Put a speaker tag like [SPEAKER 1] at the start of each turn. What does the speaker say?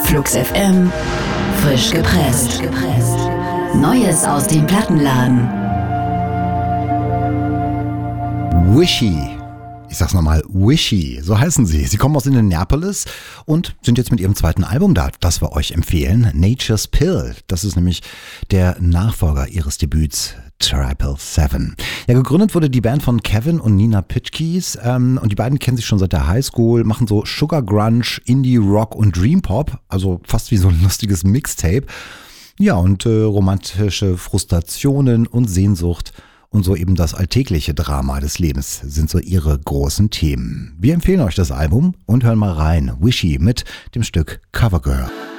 [SPEAKER 1] Flux FM, frisch gepresst. Neues aus dem Plattenladen.
[SPEAKER 2] Wishy. Ich sag's nochmal, Wishy, so heißen sie. Sie kommen aus Indianapolis und sind jetzt mit ihrem zweiten Album da, das wir euch empfehlen. Nature's Pill. Das ist nämlich der Nachfolger ihres Debüts 777. Ja, gegründet wurde die Band von Kevin und Nina Pitchkeys und die beiden kennen sich schon seit der Highschool, machen so Sugar Grunge, Indie Rock und Dream Pop, also fast wie so ein lustiges Mixtape. Ja, und romantische Frustrationen und Sehnsucht und so eben das alltägliche Drama des Lebens sind so ihre großen Themen. Wir empfehlen euch das Album und hören mal rein. Wishy mit dem Stück Covergirl.